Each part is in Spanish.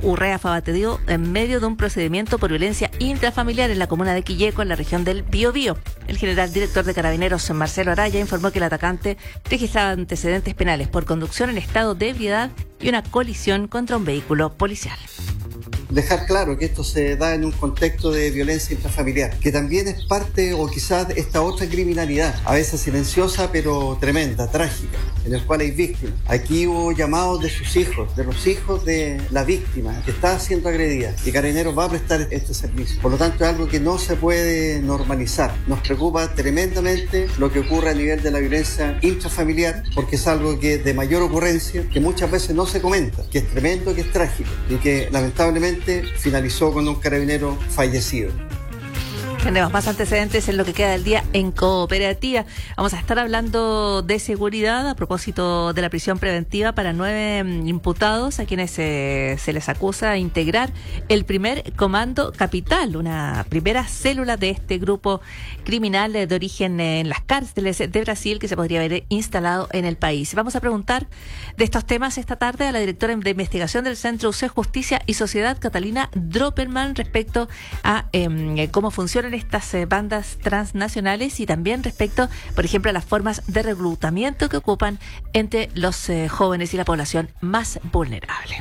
Urrea fue abatido en medio de un procedimiento por violencia intrafamiliar en la comuna de Quilleco, en la región del Biobío. El general director de Carabineros, Marcelo Araya, informó que el atacante registraba antecedentes penales por conducción en estado de ebriedad y una colisión contra un vehículo policial. Dejar claro que esto se da en un contexto de violencia intrafamiliar, que también es parte o quizás esta otra criminalidad, a veces silenciosa pero tremenda, trágica, en el cual hay víctimas. Aquí hubo llamados de sus hijos, de los hijos de la víctima que está siendo agredida, y Carabineros va a prestar este servicio. Por lo tanto, es algo que no se puede normalizar. Nos preocupa tremendamente lo que ocurre a nivel de la violencia intrafamiliar, porque es algo que de mayor ocurrencia, que muchas veces no se comenta, que es tremendo, que es trágico y que lamentablemente finalizó con un carabinero fallecido. Tenemos más antecedentes en lo que queda del día en Cooperativa. Vamos a estar hablando de seguridad a propósito de la prisión preventiva para 9 imputados a quienes se les acusa de integrar el primer Comando Capital, una primera célula de este grupo criminal de origen en las cárceles de Brasil que se podría haber instalado en el país. Vamos a preguntar de estos temas esta tarde a la directora de investigación del Centro UC Justicia y Sociedad, Catalina Dropperman, respecto a cómo funcionan estas bandas transnacionales y también respecto, por ejemplo, a las formas de reclutamiento que ocupan entre los jóvenes y la población más vulnerable.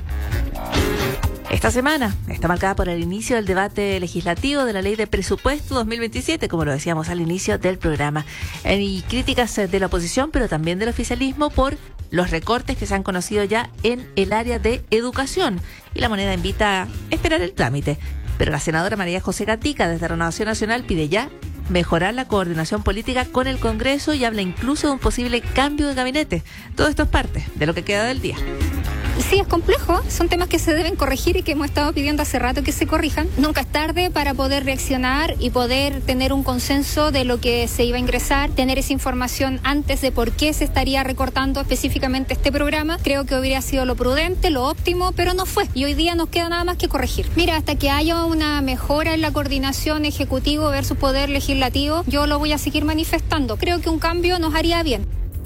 Esta semana está marcada por el inicio del debate legislativo de la Ley de Presupuesto 2027, como lo decíamos al inicio del programa. Hay críticas de la oposición, pero también del oficialismo por los recortes que se han conocido ya en el área de educación. Y la Moneda invita a esperar el trámite. Pero la senadora María José Gatica, desde Renovación Nacional, pide ya mejorar la coordinación política con el Congreso y habla incluso de un posible cambio de gabinete. Todo esto es parte de lo que queda del día. Sí, es complejo, son temas que se deben corregir y que hemos estado pidiendo hace rato que se corrijan. Nunca es tarde para poder reaccionar y poder tener un consenso de lo que se iba a ingresar, tener esa información antes de por qué se estaría recortando específicamente este programa. Creo que hubiera sido lo prudente, lo óptimo, pero no fue. Y hoy día nos queda nada más que corregir. Mira, hasta que haya una mejora en la coordinación ejecutivo versus poder legislativo, yo lo voy a seguir manifestando. Creo que un cambio nos haría bien.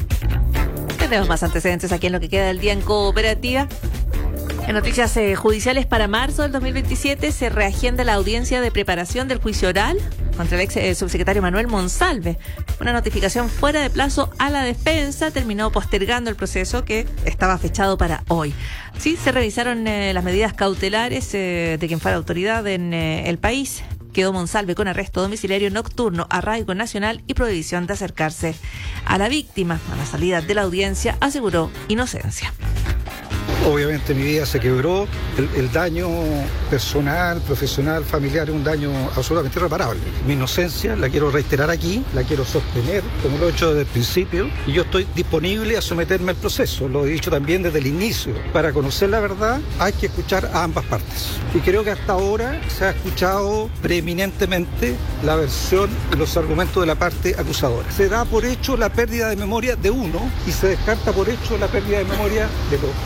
Tenemos más antecedentes aquí en lo que queda del día en Cooperativa. En noticias judiciales, para marzo del 2027 se reagenda la audiencia de preparación del juicio oral contra el ex subsecretario Manuel Monsalve. Una notificación fuera de plazo a la defensa terminó postergando el proceso que estaba fechado para hoy. Sí, se revisaron las medidas cautelares de quien fuera autoridad en el país. Quedó Monsalve con arresto domiciliario nocturno, arraigo nacional y prohibición de acercarse a la víctima. A la salida de la audiencia aseguró inocencia. Obviamente mi vida se quebró, el daño personal, profesional, familiar es un daño absolutamente irreparable. Mi inocencia la quiero reiterar aquí, la quiero sostener, como lo he hecho desde el principio, y yo estoy disponible a someterme al proceso, lo he dicho también desde el inicio. Para conocer la verdad hay que escuchar a ambas partes. Y creo que hasta ahora se ha escuchado preeminentemente la versión y los argumentos de la parte acusadora. Se da por hecho la pérdida de memoria de uno y se descarta por hecho la pérdida de memoria de otro.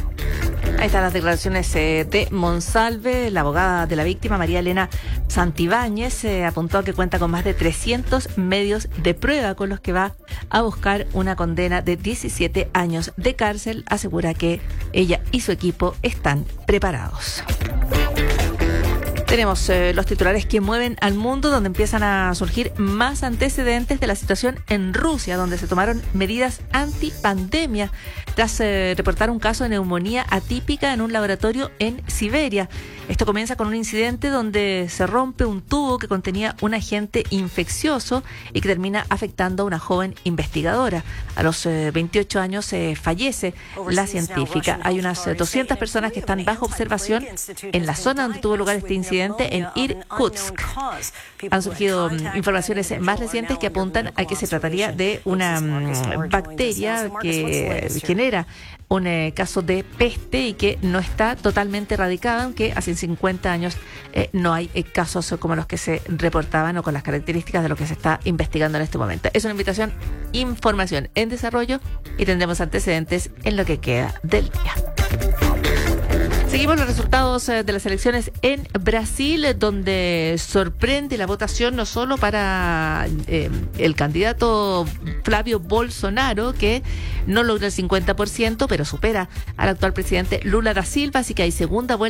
Ahí están las declaraciones de Monsalve. La abogada de la víctima, María Elena Santibáñez, apuntó a que cuenta con más de 300 medios de prueba con los que va a buscar una condena de 17 años de cárcel. Asegura que ella y su equipo están preparados. Tenemos los titulares que mueven al mundo, donde empiezan a surgir más antecedentes de la situación en Rusia, donde se tomaron medidas antipandemia tras reportar un caso de neumonía atípica en un laboratorio en Siberia. Esto comienza con un incidente donde se rompe un tubo que contenía un agente infeccioso y que termina afectando a una joven investigadora. A los 28 años fallece la científica. Hay unas 200 personas que están bajo observación en la zona donde tuvo lugar este incidente, en Irkutsk. Han surgido informaciones más recientes que apuntan a que se trataría de una bacteria que genera un caso de peste y que no está totalmente erradicada, aunque hace 50 años no hay casos como los que se reportaban o con las características de lo que se está investigando en este momento. Es una invitación, información en desarrollo, y tendremos antecedentes en lo que queda del día. Seguimos los resultados de las elecciones en Brasil, donde sorprende la votación no solo para el candidato Flávio Bolsonaro, que no logra el 50%, pero supera al actual presidente Lula da Silva, así que hay segunda vuelta